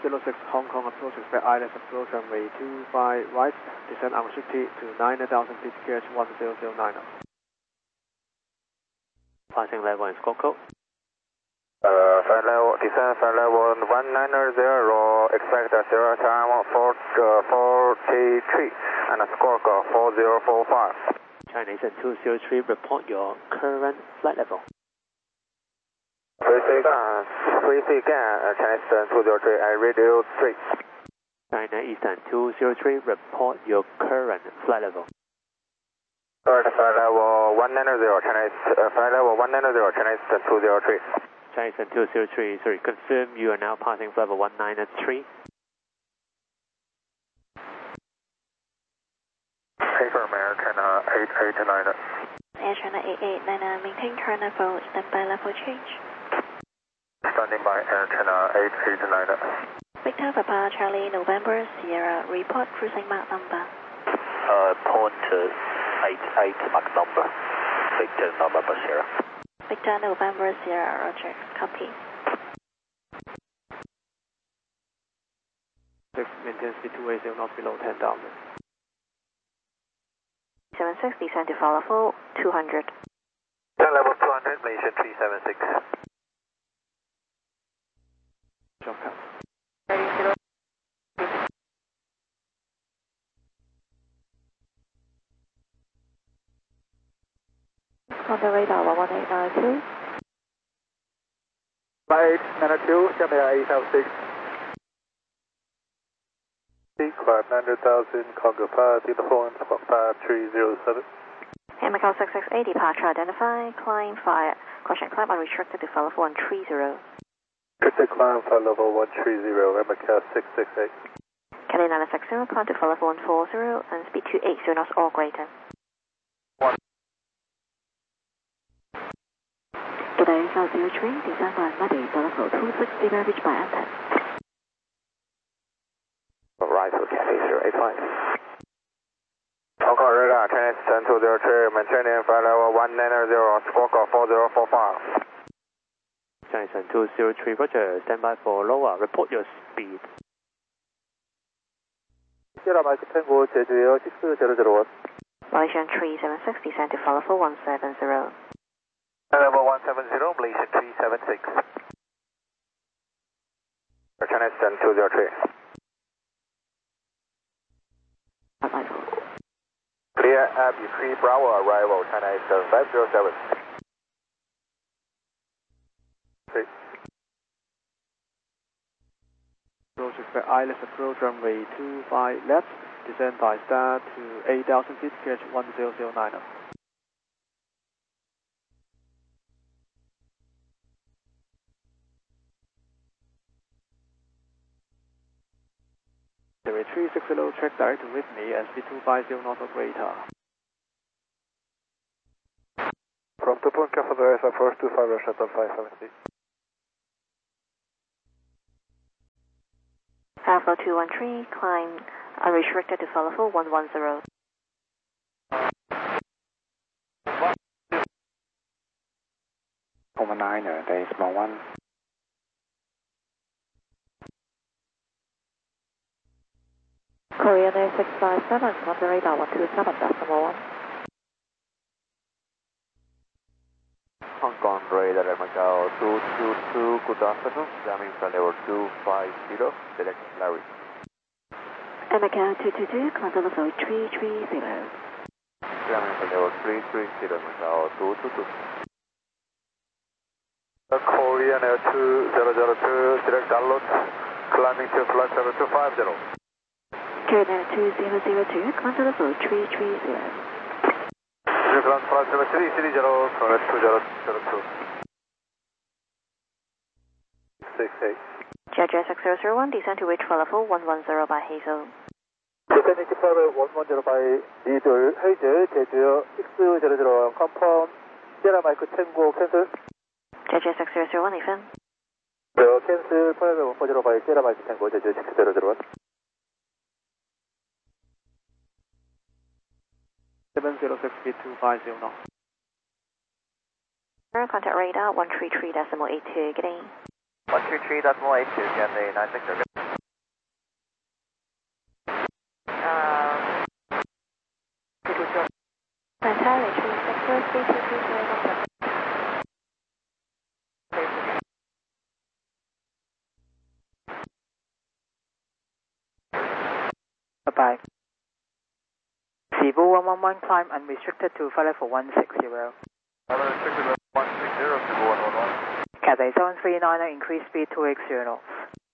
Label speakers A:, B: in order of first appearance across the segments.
A: 706 Hong Kong approach, expect ILS approach runway 25 right, descend unrestricted to 9,000 feet, QH 1009. Passing level and score code.
B: Flight level, descend flight level 190, expect 0 time 43 and score code 4045.
A: China Eastern 203, report your current flight level.
B: Free again, China Eastern 203, I radio 3.
A: China Eastern 203, report your current flight level.
B: Flight level 190, flight level 190, China Eastern 203.
A: China Eastern 203, sorry, confirm you are now passing flight level 193.
B: Paper American 889.
C: Air China 8899, maintain current level, standby level change.
B: Standing by Air China 889.
C: Victor Papa Charlie November Sierra, report cruising Mach number.
B: Point 88 Mach number. Victor November Sierra.
C: Victor November Sierra, roger, copy.
A: Maintain speed 280, not below 10,000.
C: 76, descend to follow full, 200.
B: Level 200, Malaysian 376.
A: Jump out.
C: On the radar 11892.
B: Flight 92, Jamaica 806. Climb 900,000, Congo 5, uniform, squawk 5307.
C: Macau 6680, departure identified, climb fire. Caution climb unrestricted to follow 130.
B: Restricted climb flight level 130, Macau 668.
C: Kelly 960, climb to follow 140 and speed 280 knots or greater. Today, South 03, descend by Muddy, level 260, reached by Anton.
B: Right, so Cathay 085. Hong Kong radar, China Eastern 203, maintaining flight level 190, squawk 4045.
A: China Eastern 203, roger, standby for lower, report your speed.
B: Sierra Mike Tango, JJL 60001.
C: Malaysian 376, descend to follow 170.
B: Level 170, Malaysian 376. China Eastern 203. Clear Abbey 3 Bravo arrival, China Eastern 507. 3.
A: Approach, expect ILS approach runway 25 left, descend by star to 8,000 feet, QH 1009. Runway 360, track direct to Whitney and speed 250 knots or greater.
B: From 2 point Capital SR first 25 shuttle 570.
C: Alpha 213, climb unrestricted to follow 110.
B: Over 9, there is small 1.
C: Korean Air 657, on the radar 127.1.
B: Hong Kong radar Macau 222, good afternoon. Jamming flight level 250, select Larry.
C: Macau 222, climb level 330.
B: Jamming flight level 330, Macau 222. Korean Air 2002, direct download, climbing to flight 7250.
C: Korean Air 2002, climb level 330.
B: Ground flight 330, 2002. 68.
C: JJ 6001, descend to reach level 110 by Hazel.
B: Descending to level 110 by Needle, Hazel, JJ 6001, confirm. Sierra Mike Tango, cancel.
C: JJ 6001, even.
B: Cancel, flight level 140 by Sierra Mike Tango, JJ 6001.
A: 706 feet 250 knots.
C: Contact radar 133.82, getting.
B: 133.82, Cathay 960.
D: Bye-bye. Cebu 111, climb unrestricted to flight level 160.
B: Unrestricted level 160, Cebu 111.
D: Cathay 7390, increase speed 280 knots.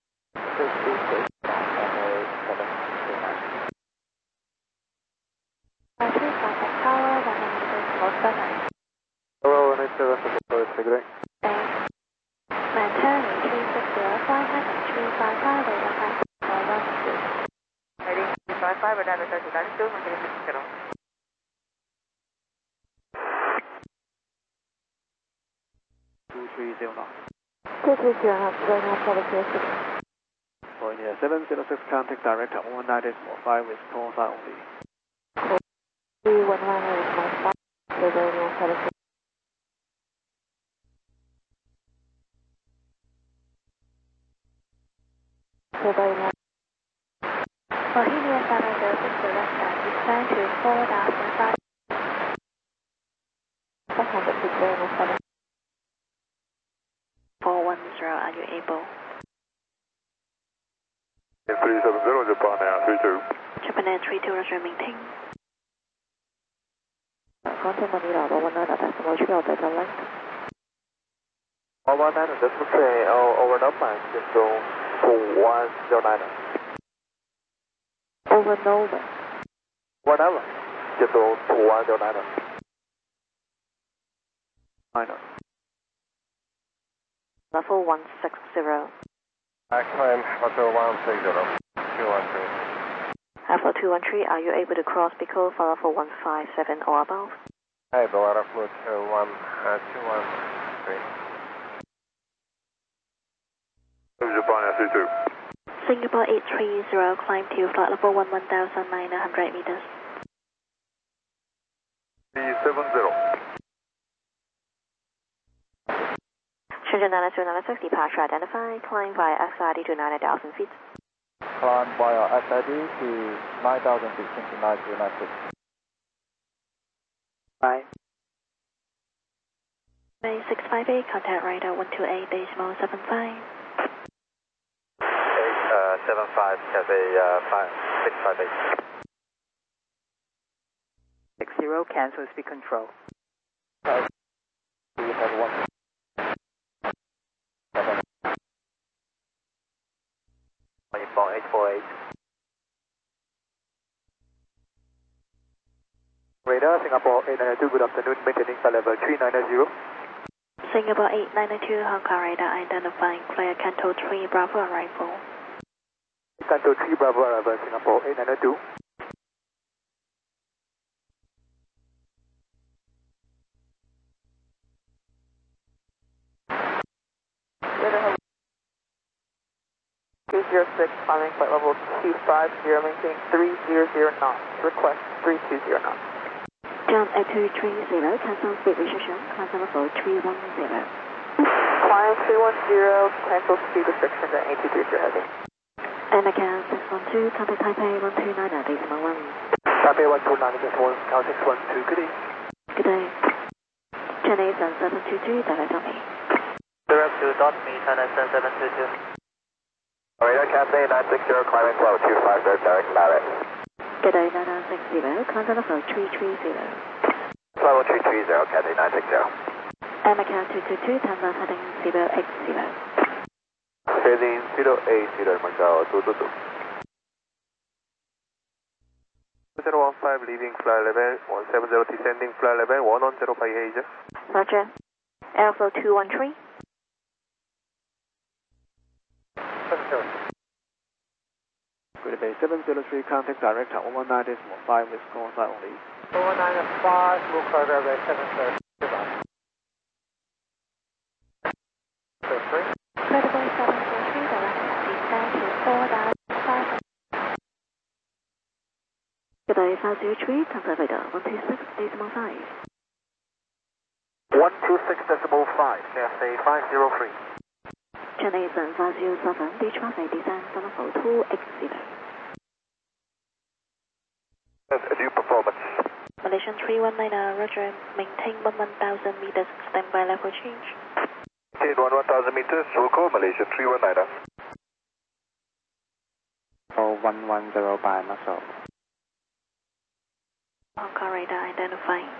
C: Tower, 1 meters, most southern.
B: Hello, 187, Cigarette.
C: Thanks. Maintain 360, fly height 355, radar 5
D: Heading 355, radar 32, maintaining 60.
A: 230 knots.
C: 230 knots, going up for the QS6.
A: Going here 706, contact direct at 190.5 with call sign only.
C: 311 is my spot, so going up for the QS6. So going up. Bohemia 706, direct and descend to 4,005. 400 feet going up for the 410, are you able?
B: 370, Japan Air 32.
C: Japan Air 32, Roger, maintain. Contact Manila, 119, decimal 3, Delta length.
B: 119, decimal 3, over Nova, just go 2109.
C: Over Nova.
B: Whatever, just go 2109.
A: Minor.
C: Level 160.
B: Climb hotel 160, 213.
C: Alpha 213, are you able to cross Pico for level 157 or above?
B: Hey, Bellata Float 213. Japan Air 32.
C: Singapore 830, climb to flight level 11,900 meters.
B: 370.
C: Shenzhen 92996, departure identified, climb via XRD to 90,000 feet.
B: Climb via XID to 9,000 feet, 9096.
D: Bye.
C: Bay 658, contact radar 128, decimal 75.
B: 75, Cathay 658.
D: 60, cancel speed control.
B: We have one. 848. Radar, Singapore 892, good afternoon, maintaining flight level 390.
C: Singapore 892, Hong Kong radar identifying player Canto 3 Bravo arrival.
B: Canto 3 Bravo arrival, Singapore 892.
D: Radar 206, climbing flight level 250, maintaining 300 knots. Request 320 knots.
C: Jump at 230, cancel speed restriction, climb level 310.
D: Climb 310, cancel speed restriction at 8230 heavy.
C: American 612, contact Taipei 129, decimal 1.
B: Taipei 129, decimal 1, Cal 612, good day.
C: Good day. Chennai 7722, direct on me.
D: Direct to .me, China 7722.
B: Radar Cathay 960, climbing flow 250, direct direct.
C: Good day, 9960, contact level 330.
B: Level 330, Cathay 960.
C: American 222, Tanzan heading 080.
B: Heading 080, Macau 222. 2015, leaving flight level 170, descending flight level 110 by Asia.
C: Roger. Airflow 213.
B: 770.
A: Good Bay 703, contact direct at 119.5 with call sign only.
B: 195, will call Railway 730. Goodbye. 33.
C: Credible 743, direct descend to 4,500. Good day, 503, contact radar 126.5.
B: 126.5, Cathay 503.
C: Chennai 7507, beach traffic descend for level 280.
B: That's a new performance.
C: Malaysian 319, Roger, maintain 1,000 meters, standby level change.
B: Maintain 1,000 meters, we'll call Malaysia 319.
A: Oh,
E: 110 by muscle.
C: Hong Kong radar identifying.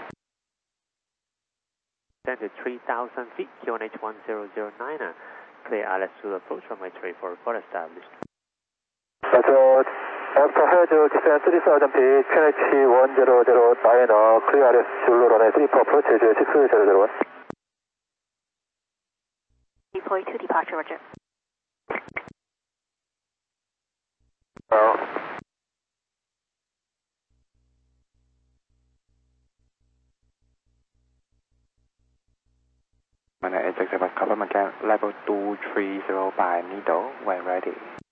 F: Descend to 3,000 feet, QNH 1009, clear ILS Zulu approach, runway 34, report established.
B: After head descend 3,000 feet, QNH 1009, clear ILS Zulu runway 34, approach, 6001.
C: Deploy to departure, roger.
E: Executive cover again, level 230 by needle, when ready.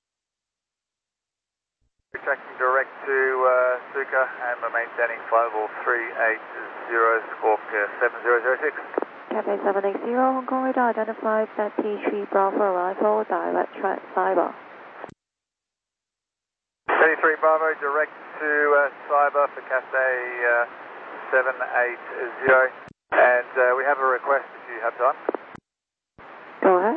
B: Tracking direct to Suka and we're maintaining flight level 380, squawk 7006.
C: Cathay 780, Hong Kong radar identified that T3 Bravo arrival, direct track cyber.
B: 33 Bravo, direct to cyber for Cathay 780. And we have a request if you have time.
C: Go ahead.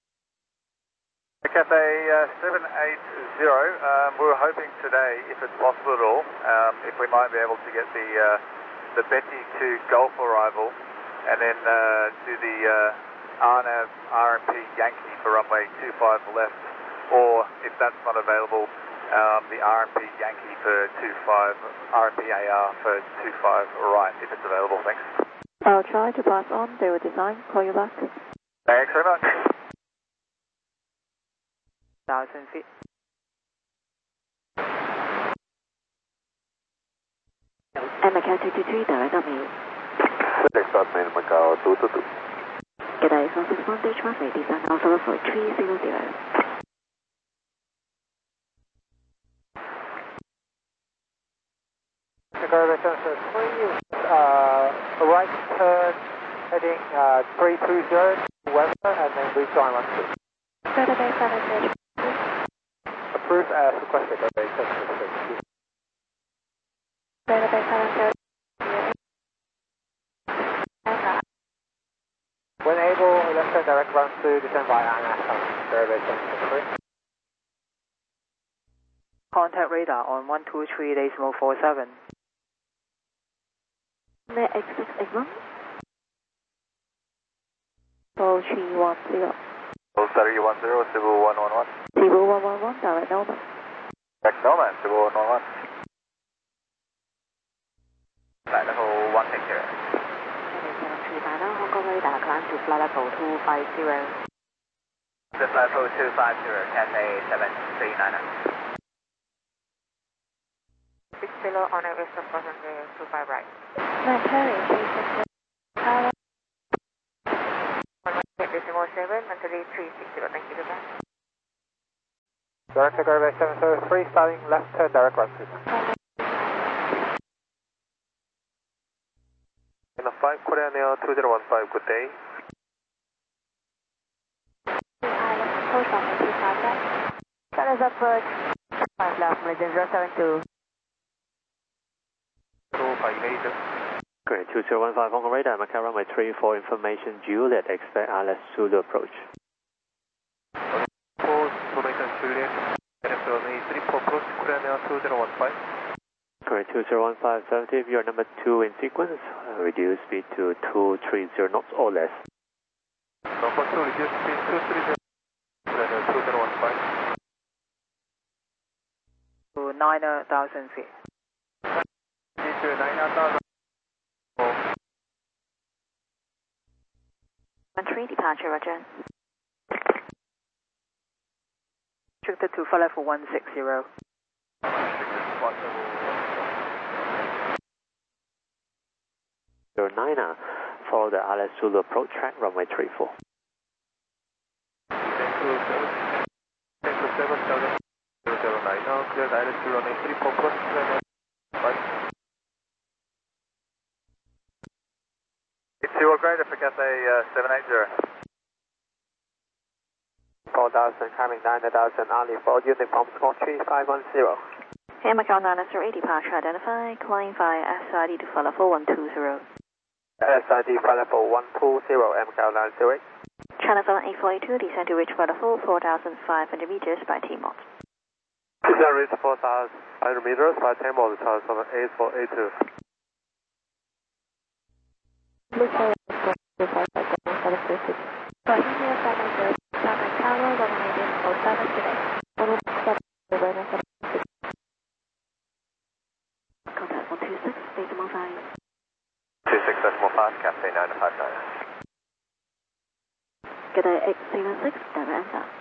B: Cathay 780, we were hoping today, if it's possible at all, if we might be able to get the Betty to Gulf arrival and then do the RNAV RMP Yankee for runway 25 left, or if that's not available, the RMP Yankee for 25, RMP AR for 25 right, if it's available. Thanks.
C: I'll try to pass on. They will design. Call you back.
B: Thanks very much.
D: 1,000 feet.
C: And Macau 223, direct W.
B: Next start, main Macau 222.
C: G'day, 461 Beach runway, design Alpha for 300.
D: Right turn heading 320 west and then rejoin 12.
C: Saturday 780.
D: Approved as requested. Saturday 780.
C: Saturday 780.
D: When able, left turn direct run to descend by INS. Saturday 780. Contact radar on 123.47.
C: Net X681. 4310.
B: 310, Cebu 111.
C: Cebu 111, direct Nova.
B: Direct Nova, Cebu 111. Flight level 160.
C: Hong Kong radar, climb to flight level 250.
B: The flight level 250, Cathay 739.
D: 6 below on a west of passenger 25 right.
C: Maintaining 360. Tower.
D: 1.7, mentally 360, thank you, goodbye. Direct to Garbage 703, starting left turn direct run.
B: In a 5 Korean Air 2015, good day.
C: Post office 25 left. Colors upward. 5 left, Malaysian 072.
F: Great, 2015 Hong Kong radar, Macau runway 34, information Juliet, expect ILS Zulu approach.
B: Information Juliet, runway 34, approach Korean Air 2015.
F: Great, 2015 70, you are number 2 in sequence, reduce speed to 230 knots or less.
B: Number 2, reduce speed 230, Korean Air 2015.
D: To 9,000 feet.
B: 9,000.
C: 13 departure, roger.
D: Restricted to flight level 160.
F: 09, follow the ILS Zulu approach track, runway 34.
B: Cleared ILS Zulu runway 34, approach. It's your grader for Cathay 780.
D: 4,000, coming 9,000, only for uniform score 3510.
C: Hey, Macau 903, departure identified, calling via SID to flight level 120.
D: SID flight level 120, Macau 908.
C: China 7842, descend to reach flight level 4,500 meters by T-Mod.
B: Now reach 4,500 meters, by tempo, the tower 7482.
C: Lucia 726. Bohemia 7 Traffic Tower, runway 07 today. 117, Contact 126, decimal 5.
B: 26.5, Cafe 959.
C: Good day, 806, direct answer.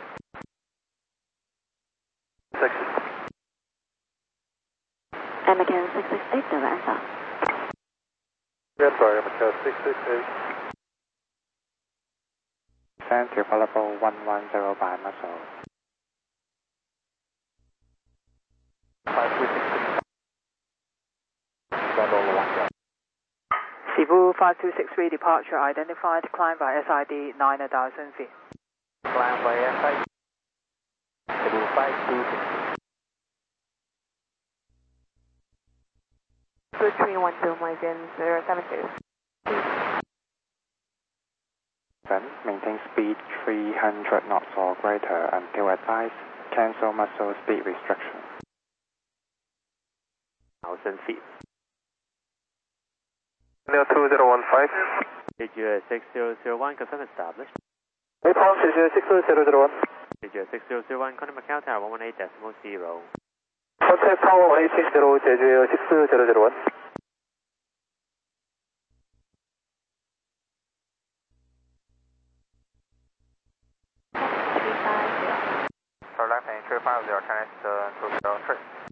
B: 6.
C: And again, 668, direct answer.
B: Yes, sorry, Amateur 668.
E: Send to available 110 by muscle.
D: 5263. Stand over 1.
G: Cebu 5263 departure identified, climb by SID 9,000 feet.
D: Climb by SID. Cebu 5263.
C: 2312, Malaysian 072.
E: Maintain speed 300 knots or greater until advised. Cancel muscle speed restriction.
F: 1,000 feet.
B: Now 2015.
F: Digit 6001, confirm established.
B: 86001.
F: Digit 6001, contact Macau Tower 118.0.
B: Hotel Tower 860, 제주에어 6001.
D: Left and 350, connect 203.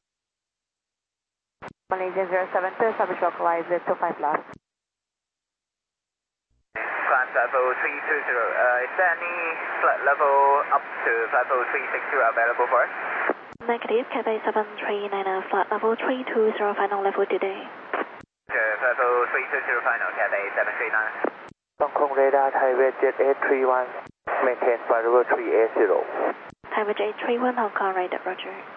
C: Malaysian 072, establish localizer 25 left.
H: Climb level 320. Is there any flight level up to level 360 available for us?
C: Negative, Cathay 739, flight level 320, final level today.
H: Level 320 final, Cathay 739.
D: Hong Kong radar, Highway Jet 831, maintain flight level 380.
C: Highway 831, Hong Kong, radar, roger.